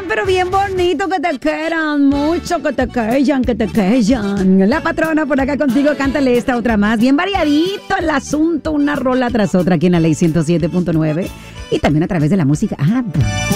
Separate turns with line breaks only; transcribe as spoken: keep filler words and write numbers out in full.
pero bien bonito que te quieran, mucho que te quieran, que te quieran. La patrona por acá contigo, cántale esta otra más. Bien variadito el asunto, una rola tras otra aquí en la Ley ciento siete punto nueve y también a través de la música app.